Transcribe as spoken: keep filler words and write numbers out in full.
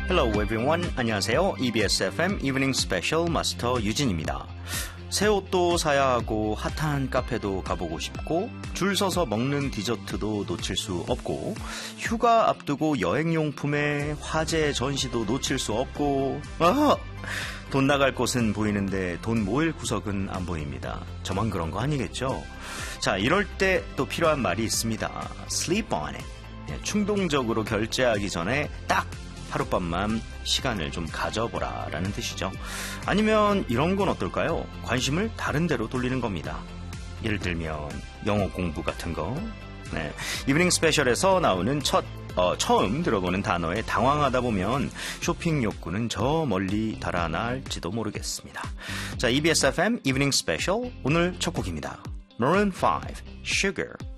Hello everyone. 안녕하세요. 이비에스 에프엠 이브닝 스페셜 마스터 유진입니다. 새 옷도 사야 하고 핫한 카페도 가보고 싶고 줄 서서 먹는 디저트도 놓칠 수 없고 휴가 앞두고 여행용품에 화제 전시도 놓칠 수 없고 아! 돈 나갈 곳은 보이는데 돈 모일 구석은 안 보입니다. 저만 그런 거 아니겠죠? 자, 이럴 때 또 필요한 말이 있습니다. Sleep on it. 충동적으로 결제하기 전에 딱 하룻밤만 시간을 좀 가져보라 라는 뜻이죠. 아니면 이런 건 어떨까요? 관심을 다른 데로 돌리는 겁니다. 예를 들면 영어 공부 같은 거. 네, 이브닝 스페셜에서 나오는 첫 어, 처음 들어보는 단어에 당황하다 보면 쇼핑 욕구는 저 멀리 달아날지도 모르겠습니다. 자, 이비에스 에프엠 이브닝 스페셜 오늘 첫 곡입니다. Maroon 파이브, Sugar.